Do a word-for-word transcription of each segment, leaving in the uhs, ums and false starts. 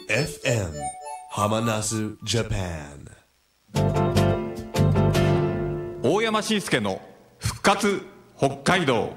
エフエム ハマナスジャパン。 大山伸介の復活北海道。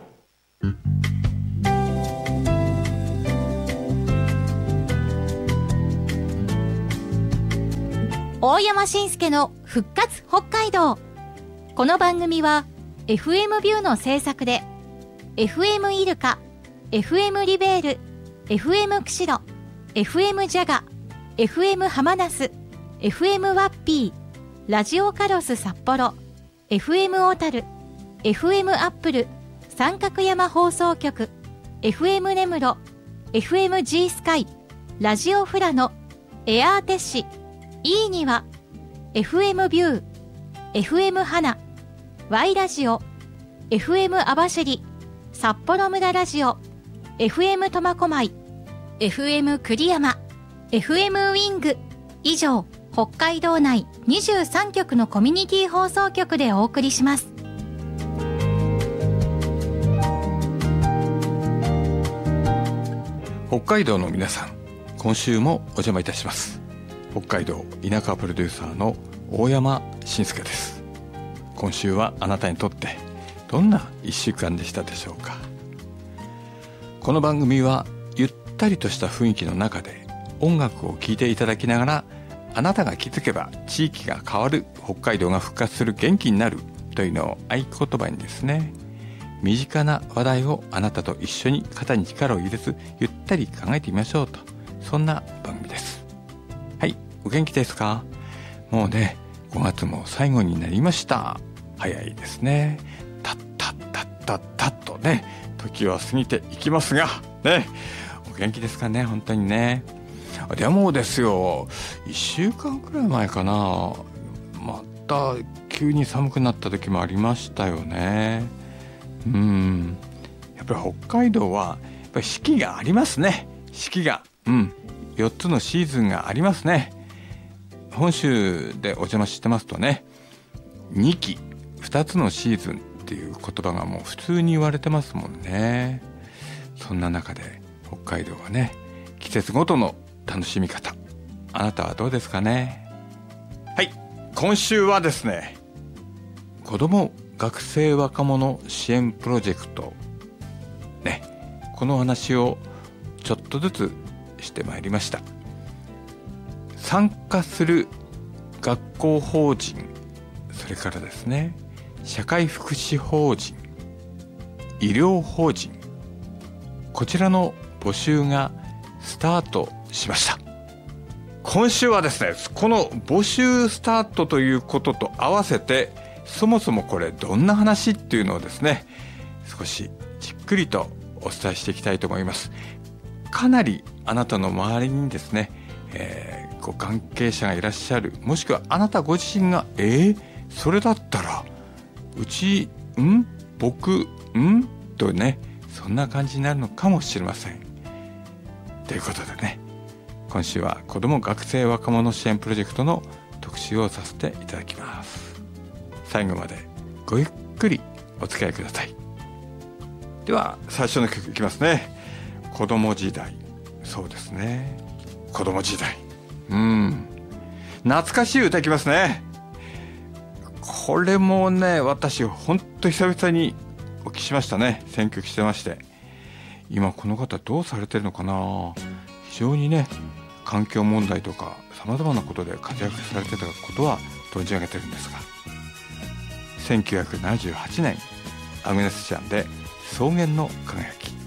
大山伸介の復活北海道。この番組は エフエム ビューの制作で エフエム イルカ、エフエム リベール、エフエム 釧路、エフエム ジャガ、エフエム ハマナス、エフエム ワッピー、ラジオカロス札幌、エフエム 小樽、エフエム アップル、三角山放送局、エフエム 根室、エフエム G スカイ、ラジオフラノ、エアーテッシ、いいには、エフエム ビュー、エフエム 花、Y ラジオ、エフエム 網走、札幌村ラジオ、エフエム 苫小牧、エフエム 栗山、エフエム ウィング、以上、北海道内にじゅうさんきょくのコミュニティ放送局でお送りします。 北海道の皆さん、今週もお邪魔いたします。北海道田舎プロデューサーの大山伸介です。今週はあなたにとってどんないっしゅうかんでしたでしょうか。この番組はゆったりとした雰囲気の中で音楽を聴いていただきながら、あなたが気づけば地域が変わる、北海道が復活する、元気になるというのを合言葉にですね、身近な話題をあなたと一緒に肩に力を入れずゆったり考えてみましょうと、そんな番組です。はい、お元気ですか？もうね、ごがつも最後になりました。早いですね。たったったったったっとね、時は過ぎていきますがね、お元気ですかね、本当にね。でもですよ、いっしゅうかんくらい前かな、また急に寒くなった時もありましたよね。うん、やっぱり北海道はやっぱり四季がありますね。四季が、うん、よっつのシーズンがありますね。本州でお邪魔してますとね、にきふたつのシーズンっていう言葉がもう普通に言われてますもんね。そんな中で北海道はね、季節ごとの楽しみ方、あなたはどうですかね。はい、今週はですね、子ども学生若者支援プロジェクトね、この話をちょっとずつしてまいりました。参加する学校法人、それからですね、社会福祉法人、医療法人、こちらの募集がスタートしました。今週はですね、この募集スタートということと合わせて、そもそもこれどんな話っていうのをですね、少しじっくりとお伝えしていきたいと思います。かなりあなたの周りにですね、えー、ご関係者がいらっしゃる、もしくはあなたご自身がえー、それだったらうちん僕んとね、そんな感じになるのかもしれません。ということでね、今週は子ども学生若者支援プロジェクトの特集をさせていただきます。最後までごゆっくりお付き合いください。では最初の曲いきますね。子供時代。そうですね、子供時代、うん、懐かしい歌いきますね。これもね、私ほんと久々にお聞きしましたね。選曲してまして、今この方どうされてるのかな。非常にね、環境問題とかさまざまなことで活躍されてたことは存じ上げてるんですが、せんきゅうひゃくななじゅうはちねん、アグネス・チャンで草原の輝き。